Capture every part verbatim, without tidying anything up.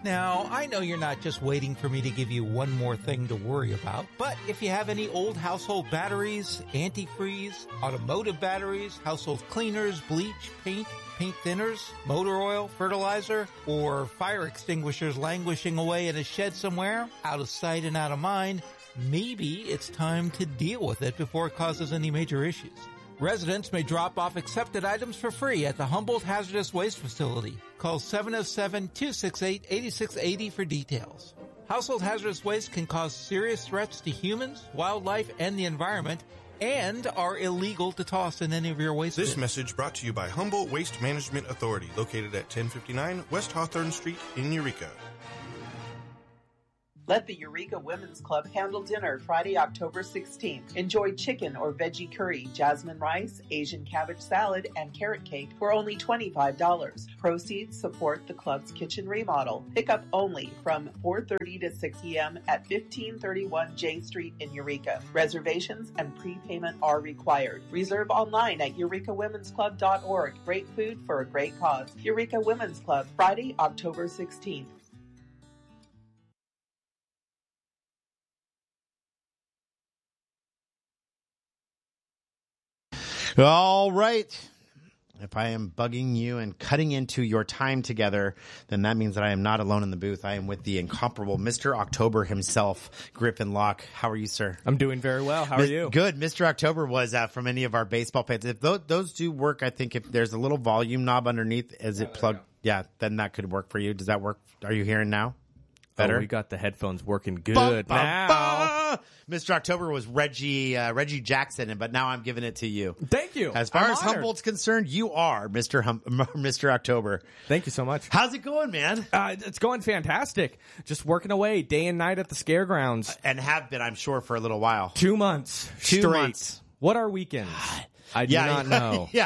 Now, I know you're not just waiting for me to give you one more thing to worry about, but if you have any old household batteries, antifreeze, automotive batteries, household cleaners, bleach, paint, paint thinners, motor oil, fertilizer, or fire extinguishers languishing away in a shed somewhere, out of sight and out of mind, maybe it's time to deal with it before it causes any major issues. Residents may drop off accepted items for free at the Humboldt Hazardous Waste Facility. Call seven oh seven, two six eight, eight six eight zero for details. Household hazardous waste can cause serious threats to humans, wildlife, and the environment, and are illegal to toss in any of your waste This bins. message brought to you by Humboldt Waste Management Authority, located at ten fifty-nine West Hawthorne Street in Eureka. Let the Eureka Women's Club handle dinner Friday, October sixteenth. Enjoy chicken or veggie curry, jasmine rice, Asian cabbage salad, and carrot cake for only twenty-five dollars. Proceeds support the club's kitchen remodel. Pickup only from four thirty to six p.m. at fifteen thirty-one J Street in Eureka. Reservations and prepayment are required. Reserve online at eureka women's club dot org. Great food for a great cause. Eureka Women's Club, Friday, October sixteenth. All right. If I am bugging you and cutting into your time together, then that means that I am not alone in the booth. I am with the incomparable Mister October himself, Griffin Locke. How are you, sir? I'm doing very well. How are you? Good. Mister October was uh, from any of our baseball fans. If those, those do work, I think if there's a little volume knob underneath, is it plugged? Yeah, then that could work for you. Does that work? Are you hearing now? Better? Oh, we got the headphones working good Bum, bum, now. bum. Mister October was Reggie uh, Reggie Jackson, but now I'm giving it to you. Thank you. As far I'm as honored. Humboldt's concerned, you are Mister Hum- Mister October. Thank you so much. How's it going, man? Uh, it's going fantastic. Just working away day and night at the Scaregrounds. And have been, I'm sure, for a little while. Two months Two straight. months. What are weekends? I do yeah, not know. Yeah.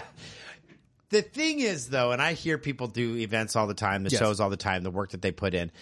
The thing is, though, and I hear people do events all the time, the Yes. shows all the time, the work that they put in.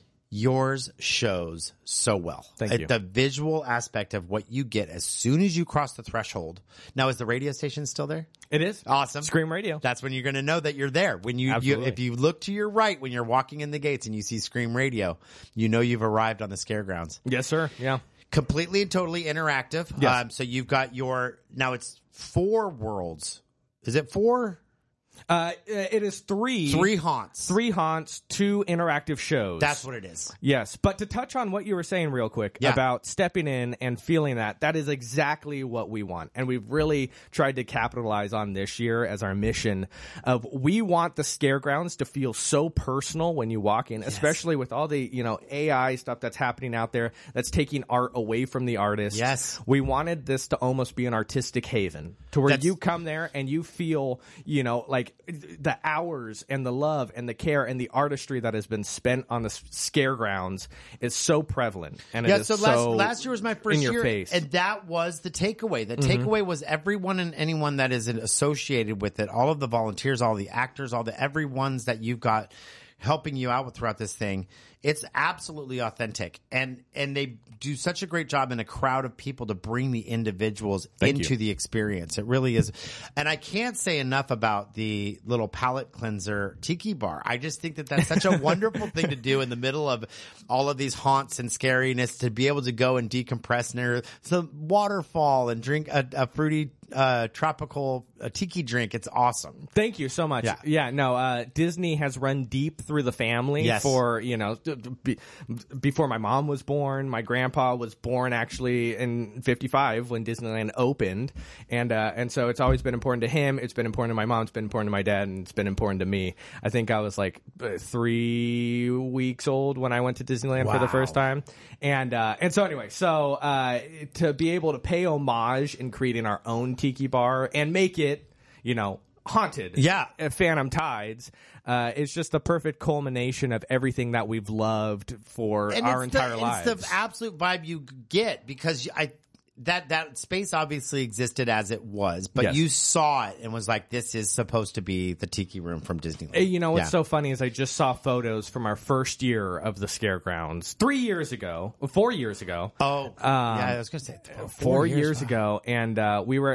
Yours shows so well. Thank Uh, you. The visual aspect of what you get as soon as you cross the threshold. Now, is the radio station still there? It is. Awesome. Scream Radio. That's when you're going to know that you're there. When you, you, Absolutely. if you look to your right when you're walking in the gates and you see Scream Radio, you know you've arrived on the Scaregrounds. Yes, sir. Yeah. Completely and totally interactive. Yes. Um, so you've got your, now it's four worlds. Is it four? Uh, it is three. Three haunts. Three haunts, two interactive shows. That's what it is. Yes, but to touch on what you were saying real quick Yeah. about stepping in and feeling that, that is exactly what we want. And we've really tried to capitalize on this year as our mission of we want the Scaregrounds to feel so personal when you walk in, especially with all the, you know, A I stuff that's happening out there that's taking art away from the artist. Yes. We wanted this to almost be an artistic haven to where That's- you come there and you feel, you know, like the hours and the love and the care and the artistry that has been spent on the Scaregrounds is so prevalent. And Yeah, it is so so last, last year was my first in your year, face. and that was the takeaway. The Mhm. takeaway was everyone and anyone that is associated with it, all of the volunteers, all the actors, all the everyone's that you've got helping you out with throughout this thing. It's absolutely authentic, and and they do such a great job in a crowd of people to bring the individuals Thank into you. the experience. It really is, and I can't say enough about the little palate cleanser tiki bar. I just think that that's such a wonderful thing to do in the middle of all of these haunts and scariness, to be able to go and decompress near some waterfall and drink a, a fruity uh, tropical uh, tiki drink. It's awesome. Thank you so much. Yeah. Yeah, no, uh, Disney has run deep through the family Yes. for, you know, be, before my mom was born. My grandpa was born actually in fifty-five when Disneyland opened. And, uh, and so it's always been important to him. It's been important to my mom. It's been important to my dad, and it's been important to me. I think I was like uh, three weeks old when I went to Disneyland for the Wow. first time. And, uh, and so anyway, so, uh, to be able to pay homage in creating our own tiki bar and make it, you know, haunted. Yeah. uh, Phantom Tides. Uh, it's just the perfect culmination of everything that we've loved for And our it's entire the, lives. It's the absolute vibe you get, because I that that space obviously existed as it was, but Yes. you saw it and was like, this is supposed to be the tiki room from Disneyland. Hey, you know what's Yeah. so funny is I just saw photos from our first year of the Scaregrounds three years ago, four years ago. Oh, Um, yeah, I was going to say four, years, ago, and uh, we were at the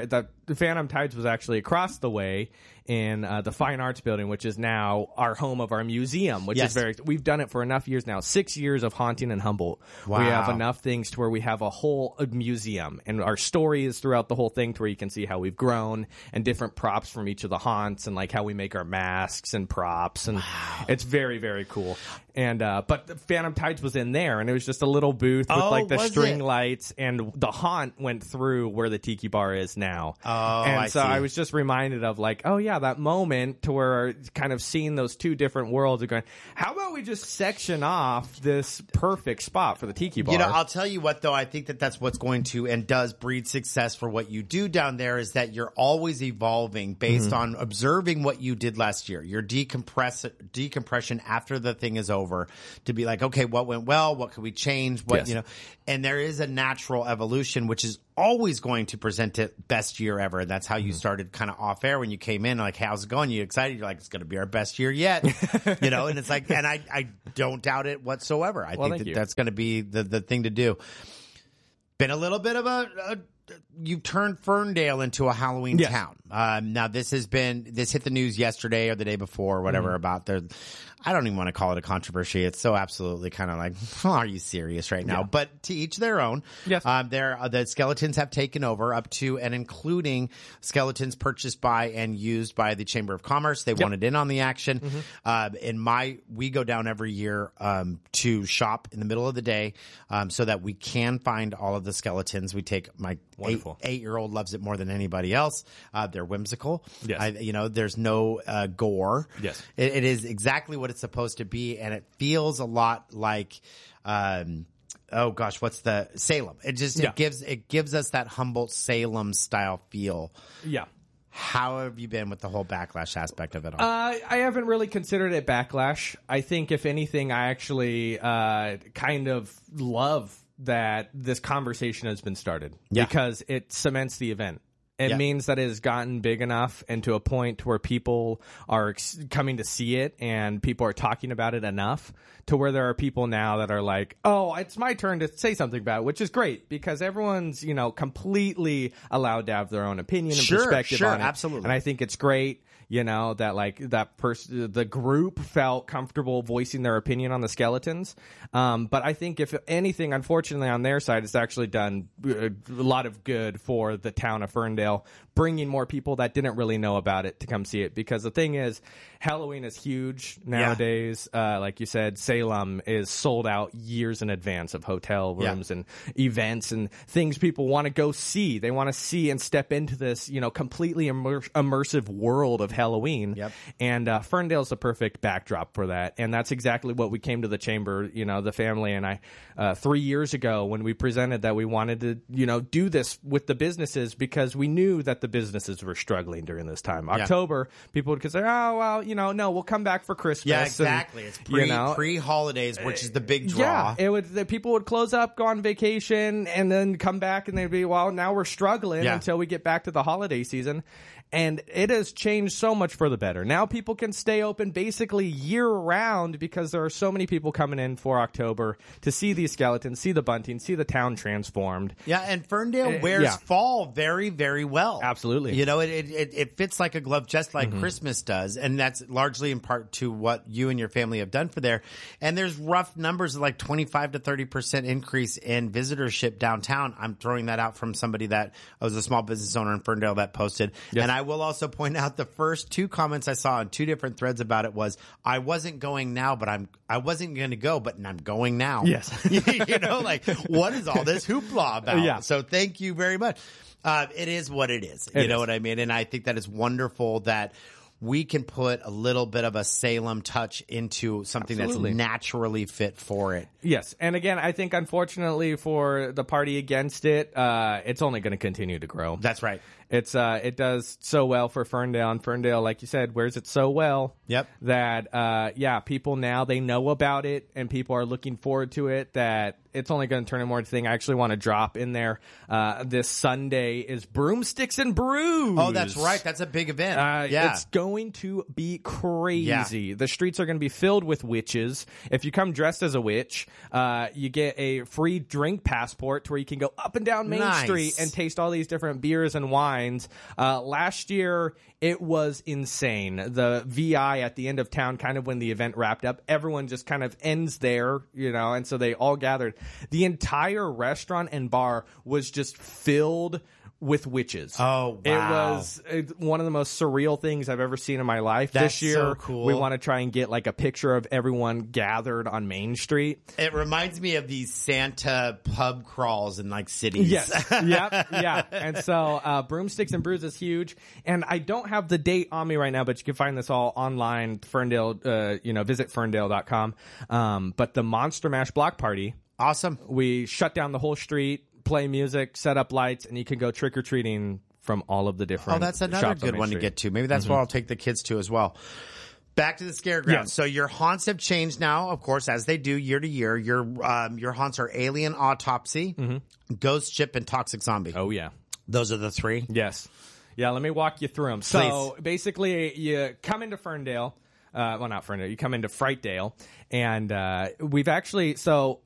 the Phantom Tides was actually across the way in uh, the Fine Arts Building, which is now our home of our museum, which Yes. is very, we've done it for enough years now, six years of haunting in Humboldt. Wow. We have enough things to where we have a whole uh, museum, and our story is throughout the whole thing to where you can see how we've grown and different props from each of the haunts and like how we make our masks and props. And it's very, very cool. And, uh, but the Phantom Tides was in there, and it was just a little booth with Oh, like the was string it? lights, and the haunt went through where the Tiki Bar is now. Oh, and I so see. I was just reminded of like, oh yeah, that moment to where kind of seeing those two different worlds and going, how about we just section off this perfect spot for the Tiki Bar? You know, I'll tell you what, though, I think that that's what's going to and does breed success for what you do down there is that you're always evolving based Mm-hmm. on observing what you did last year. Your decompress decompression after the thing is over to be like, okay, what went well? What could we change? What, Yes. you know, and there is a natural evolution, which is always going to present it best year ever. And that's how you started kind of off air when you came in, like, how's it going? You excited? You're like, it's going to be our best year yet, you know, and it's like, and I, I don't doubt it whatsoever. I Well, think thank that you. that's going to be the, the thing to do. Been a little bit of a, a you've turned Ferndale into a Halloween Yes. town. Um, now this has been, this hit the news yesterday or the day before or whatever Mm-hmm. about the, I don't even want to call it a controversy. It's so absolutely kind of like, oh, are you serious right now? Yeah. But to each their own. Yes. Um, there, uh, the skeletons have taken over up to and including skeletons purchased by and used by the Chamber of Commerce. They wanted in on the action. Mm-hmm. Uh, in my, we go down every year, um, to shop in the middle of the day, um, so that we can find all of the skeletons. We take my eight, Wonderful. eight year old loves it more than anybody else. Uh, they're whimsical. Yes. I, you know, there's no, uh, gore. Yes. It, it is exactly what it's supposed to be. And it feels a lot like, um, oh gosh, what's the Salem? It just, Yeah. it gives, it gives us that Humboldt Salem style feel. yeah. How have you been with the whole backlash aspect of it all? Uh, I haven't really considered it backlash. I think, if anything, I actually uh, kind of love that this conversation has been started Yeah. because it cements the event. It Yeah. means that it has gotten big enough and to a point where people are ex- coming to see it and people are talking about it enough to where there are people now that are like, oh, it's my turn to say something about it, which is great because everyone's, you know, completely allowed to have their own opinion and Sure, perspective sure, on it. absolutely. And I think it's great. You know, that like that person, the group felt comfortable voicing their opinion on the skeletons. Um, but I think if anything, unfortunately on their side, it's actually done a lot of good for the town of Ferndale, bringing more people that didn't really know about it to come see it. Because the thing is, Halloween is huge nowadays. Uh, like you said, Salem is sold out years in advance of hotel rooms Yeah. and events and things people want to go see. They want to see and step into this, you know, completely immer- immersive world of Halloween. Yep. And uh, Ferndale's the perfect backdrop for that. And that's exactly what we came to the chamber, you know, the family and I, uh, three years ago when we presented that we wanted to, you know, do this with the businesses because we knew that the businesses were struggling during this time. October, people would say, oh, well, you know, no, we'll come back for Christmas. yeah, and, exactly. It's pre, you know, pre holidays, which is the big draw. yeah, it would. The people would close up, go on vacation, and then come back, and they'd be, well, now we're struggling Yeah. until we get back to the holiday season. And it has changed so much for the better. Now people can stay open basically year round because there are so many people coming in for October to see these skeletons, see the bunting, see the town transformed. Yeah, and Ferndale Uh, wears yeah. fall very, very well. Absolutely. You know, it it, it, it fits like a glove, just like Christmas does, and that's largely in part to what you and your family have done for there. And there's rough numbers of like twenty-five to thirty percent increase in visitorship downtown. I'm throwing that out from somebody that was a small business owner in Ferndale that posted. Yes. And I will also point out the first two comments I saw on two different threads about it was, I wasn't going now, but I'm, I wasn't going to go, but I'm going now. Yes. You know, like, what is all this hoopla about? Yeah. So thank you very much. Uh, it is what it is. You It know is. what I mean? And I think that it's wonderful that we can put a little bit of a Salem touch into something Absolutely. that's naturally fit for it. Yes, and again, I think unfortunately for the party against it, uh, it's only going to continue to grow. That's right. It's uh, it does so well for Ferndale, and Ferndale, like you said, wears it so well. Yep. That uh, yeah, people now they know about it, and people are looking forward to it. That it's only going to turn into more thing. I actually want to drop in there. Uh, this Sunday is Broomsticks and Brews. Oh, that's right. That's a big event. Uh, yeah. It's going to be crazy. The streets are going to be filled with witches. If you come dressed as a witch, uh, you get a free drink passport to where you can go up and down Main Nice. Street and taste all these different beers and wines. lines. Uh, last year, it was insane. The V I at the end of town, kind of when the event wrapped up, everyone just kind of ends there, you know, and so they all gathered. The entire restaurant and bar was just filled with witches. Oh, wow. It was it, one of the most surreal things I've ever seen in my life. That's this year, so cool. We want to try and get like a picture of everyone gathered on Main Street. It reminds me of these Santa pub crawls in like cities. Yes. Yep. Yeah. And so, uh, Broomsticks and Brews is huge. And I don't have the date on me right now, but you can find this all online. Ferndale, uh, you know, visit ferndale dot com. Um, but the Monster Mash block party. Awesome. We shut down the whole street, play music, set up lights, and you can go trick-or-treating from all of the different Oh, that's another shops on good Main one Street. to get to. Maybe that's Mm-hmm. where I'll take the kids to as well. Back to the scare ground. Yes. So your haunts have changed now, of course, as they do year to year. Your um, your haunts are Alien Autopsy, Mm-hmm. Ghost Ship, and Toxic Zombie. Oh, yeah. Those are the three? Yes. Yeah, let me walk you through them. So basically, you come into Ferndale. Uh, well, not Ferndale. You come into Frightdale. And uh, we've actually... So...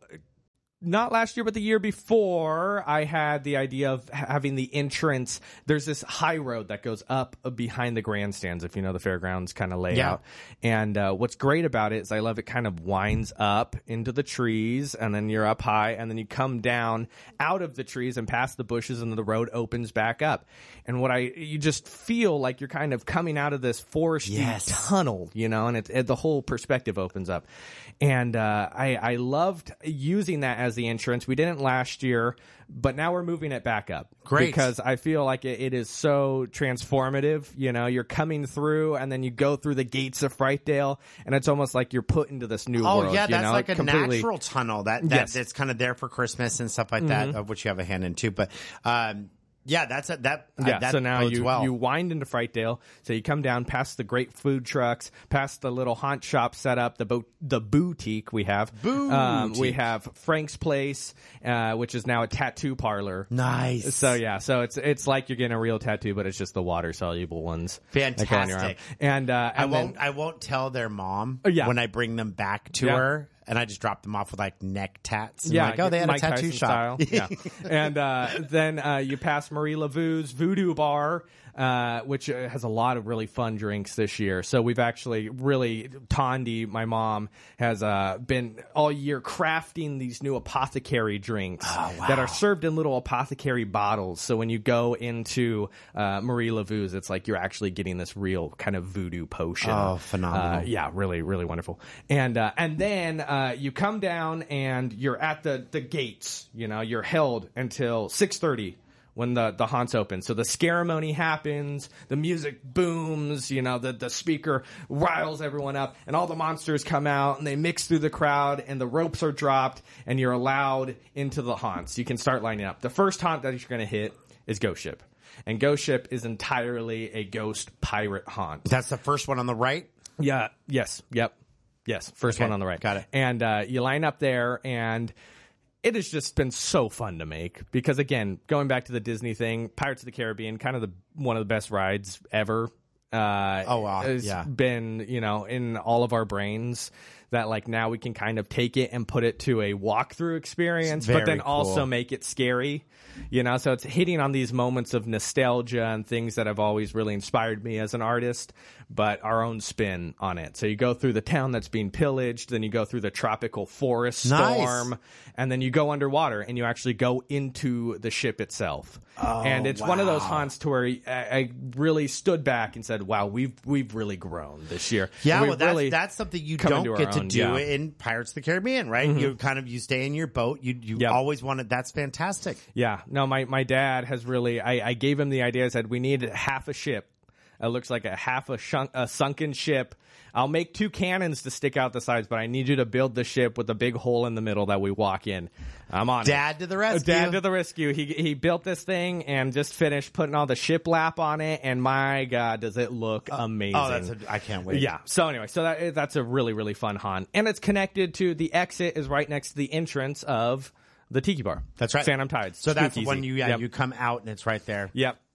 Not last year, but the year before, I had the idea of having the entrance. There's this high road that goes up behind the grandstands, if you know the fairgrounds kind of layout. Yeah. And uh, what's great about it is I love it kind of winds up into the trees, and then you're up high, and then you come down out of the trees and past the bushes, and the road opens back up. And what I, you just feel like you're kind of coming out of this foresty Yes. tunnel, you know, and it, it, the whole perspective opens up. And uh, I, I loved using that as the entrance. We didn't last year, but now we're moving it back up. Great. Because I feel like it, it is so transformative. You know, you're coming through and then you go through the gates of Frightdale, and it's almost like you're put into this new Oh, world. yeah, you that's know, like a completely. natural tunnel that, that Yes. that's kind of there for Christmas and stuff like that, of which you have a hand in too. But um, yeah, that's a, that. Yeah, uh, that so now bodes you, well. you wind into Frightdale. So you come down past the great food trucks, past the little haunt shop set up, the bo- the boutique we have. Um, we Boutique. have Frank's Place, uh, which is now a tattoo parlor. Nice. So yeah, so it's it's like you're getting a real tattoo, but it's just the water soluble ones. that go on your arm. Fantastic. And uh, I and won't. then, I won't tell their mom yeah. when I bring them back to Yeah. her, and I just drop them off with like neck tats. And yeah, like, oh, they had Mike a tattoo Tyson shop. style. Yeah, and uh, then uh, you pass Marie Lavue's Voodoo Bar, uh, which uh, has a lot of really fun drinks this year. So we've actually really Tondi, my mom, has uh, been all year crafting these new apothecary drinks Oh, wow. that are served in little apothecary bottles. So when you go into uh, Marie Lavue's, it's like you're actually getting this real kind of voodoo potion. Oh, phenomenal. Uh, yeah, really, really wonderful. And uh, and then uh, you come down and you're at the, the gates. You know, you're held until six thirty when the, the haunts open. So the ceremony happens, the music booms, you know, the, the speaker riles everyone up, and all the monsters come out, and they mix through the crowd, and the ropes are dropped, and you're allowed into the haunts. You can start lining up. The first haunt that you're going to hit is Ghost Ship. And Ghost Ship is entirely a ghost pirate haunt. That's the first one on the right. Yeah. Yes. Yep. Yes. First Okay, one on the right. got it. And uh, you line up there, and it has just been so fun to make because, again, going back to the Disney thing, Pirates of the Caribbean, kind of the one of the best rides ever. Uh, Oh, wow. has Yeah. been, you know, in all of our brains. That like now we can kind of take it and put it to a walkthrough experience, Very but then cool. also make it scary. You know, so it's hitting on these moments of nostalgia and things that have always really inspired me as an artist, but our own spin on it. So you go through the town that's being pillaged, then you go through the tropical forest Nice. storm, and then you go underwater and you actually go into the ship itself. Oh, and it's one of those wow. haunts to where I, I really stood back and said, "Wow, we've we've really grown this year." Yeah, And we've well, that's, really that's something you come don't into our get to own, do yeah. in Pirates of the Caribbean, right? You kind of you stay in your boat. You you Yep. always wanted. That's fantastic. Yeah, no, my, my dad has really, I, I gave him the idea. I said, we need half a ship. It looks like a half a, shunk, a sunken ship. I'll make two cannons to stick out the sides, but I need you to build the ship with a big hole in the middle that we walk in. I'm on it. Dad to the rescue. Dad to the rescue. He he built this thing and just finished putting all the ship lap on it, and my God, does it look amazing. Oh, that's a, I can't wait. Yeah. So anyway, so that that's a really, really fun haunt. And it's connected to the exit is right next to the entrance of the Tiki Bar. That's right. Phantom Tides. So that's the Speakeasy. one you yeah Yep. you come out and it's right there. Yep.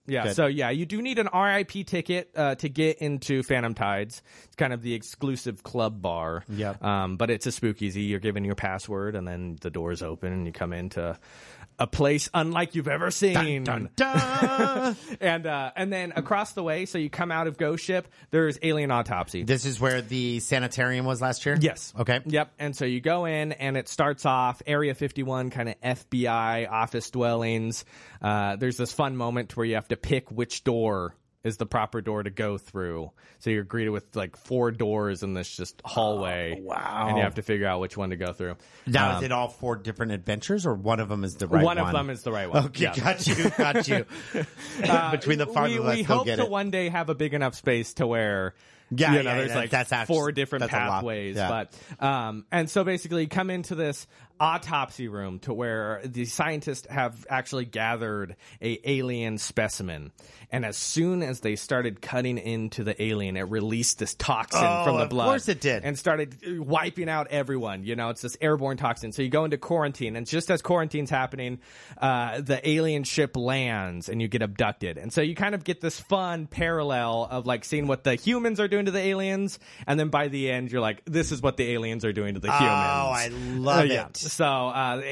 Yeah. Good. So yeah, you do need an R I P ticket uh, to get into Phantom Tides. It's kind of the exclusive club bar. Yep. Um, but it's a speakeasy. You're given your password, and then the doors open, and you come into a place unlike you've ever seen. Dun, dun, dun. and uh, and then across the way, so you come out of Ghost Ship, there's Alien Autopsy. This is where the sanitarium was last year? Yes. Okay. Yep. And so you go in, and it starts off Area fifty-one, kind of F B I office dwellings. Uh, there's this fun moment where you have to pick which door is the proper door to go through. So you're greeted with like four doors in this just hallway. Oh, wow. And you have to figure out which one to go through. Now, Um, is it all four different adventures, or one of them is the right one? one of them is the right one. Okay, Yeah. got you, got you. Between the far we, and the left, we go hope get to it. one day have a big enough space to where Yeah, you yeah, know, there's yeah, like that's actually- four different that's a lot. pathways. Yeah. But um, and so basically, you come into this autopsy room to where the scientists have actually gathered a alien specimen, and as soon as they started cutting into the alien, it released this toxin Oh, from the of blood. course it did. And started wiping out everyone. You know, it's this airborne toxin. So you go into quarantine, and just as quarantine's happening, uh, the alien ship lands, and you get abducted. And so you kind of get this fun parallel of like seeing what the humans are doing to the aliens, and then by the end, you're like, this is what the aliens are doing to the humans. Oh, I love Uh, yeah. it. So uh,